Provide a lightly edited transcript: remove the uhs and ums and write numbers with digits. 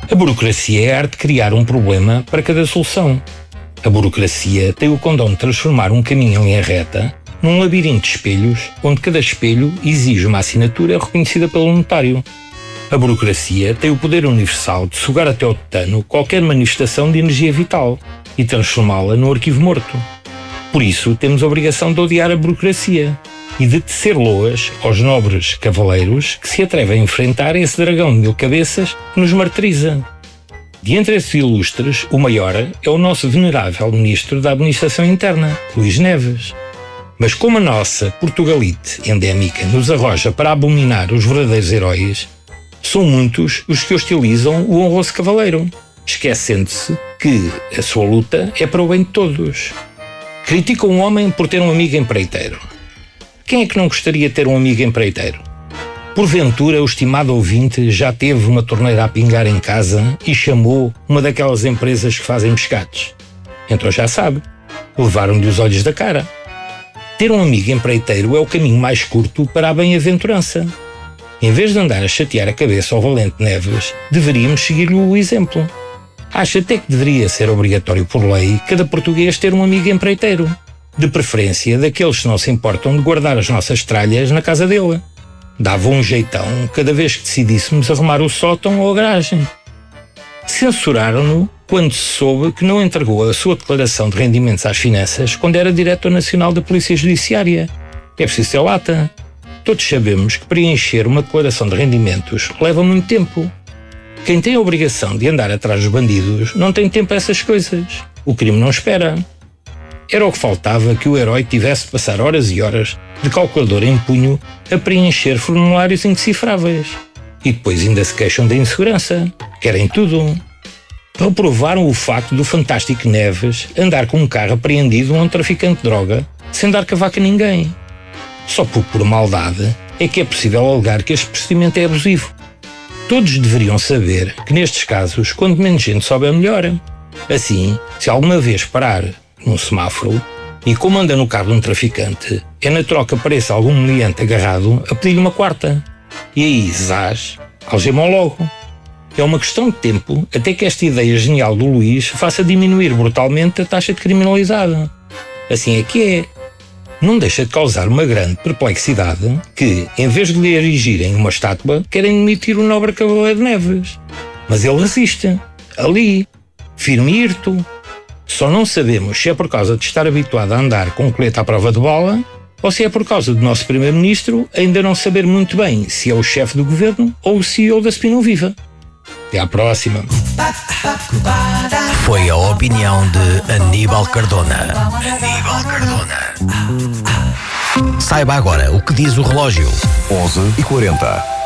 A burocracia é a arte de criar um problema para cada solução. A burocracia tem o condão de transformar um caminho em linha reta num labirinto de espelhos, onde cada espelho exige uma assinatura reconhecida pelo notário. A burocracia tem o poder universal de sugar até ao tutano qualquer manifestação de energia vital e transformá-la no arquivo morto. Por isso, temos a obrigação de odiar a burocracia e de tecer loas aos nobres cavaleiros que se atrevem a enfrentar esse dragão de 1000 cabeças que nos martiriza. De entre esses ilustres, o maior é o nosso venerável Ministro da Administração Interna, Luís Neves. Mas como a nossa Portugalite endémica nos arroja para abominar os verdadeiros heróis, são muitos os que hostilizam o honroso cavaleiro, esquecendo-se que a sua luta é para o bem de todos. Criticam um homem por ter um amigo empreiteiro. Quem é que não gostaria de ter um amigo empreiteiro? Porventura, o estimado ouvinte já teve uma torneira a pingar em casa e chamou uma daquelas empresas que fazem pescados. Então já sabe, levaram-lhe os olhos da cara. Ter um amigo empreiteiro é o caminho mais curto para a bem-aventurança. Em vez de andar a chatear a cabeça ao valente Neves, deveríamos seguir-lhe o exemplo. Acha até que deveria ser obrigatório por lei cada português ter um amigo empreiteiro, de preferência daqueles que não se importam de guardar as nossas tralhas na casa dele. Dava um jeitão cada vez que decidíssemos arrumar o sótão ou a garagem. Censuraram-no quando se soube que não entregou a sua declaração de rendimentos às finanças quando era Diretor Nacional da Polícia Judiciária. É preciso ter lata. Todos sabemos que preencher uma declaração de rendimentos leva muito tempo. Quem tem a obrigação de andar atrás dos bandidos não tem tempo a essas coisas. O crime não espera. Era o que faltava que o herói tivesse de passar horas e horas de calculadora em punho a preencher formulários indecifráveis. E depois ainda se queixam da insegurança. Querem tudo. Reprovaram o facto do fantástico Neves andar com um carro apreendido a um traficante de droga sem dar cavaco a ninguém. Só por maldade é que é possível alegar que este procedimento é abusivo. Todos deveriam saber que nestes casos, quanto menos gente souber, melhor. Assim, se alguma vez parar num semáforo e como anda no carro de um traficante, é natural que apareça algum meliante agarrado a pedir-lhe uma quarta. E aí, zás, algemam logo. É uma questão de tempo até que esta ideia genial do Luís faça diminuir brutalmente a taxa de criminalidade. Assim é que é. Não deixa de causar uma grande perplexidade que, em vez de lhe erigirem uma estátua, querem demitir o nobre Cavaleiro Neves. Mas ele resiste, ali, firme e hirto. Só não sabemos se é por causa de estar habituado a andar com um colete à prova de bala ou se é por causa do nosso Primeiro-Ministro ainda não saber muito bem se é o chefe do governo ou o CEO da Spinão Viva. Até à próxima. Foi a opinião de Aníbal Cardona. Saiba agora o que diz o relógio. 11h40.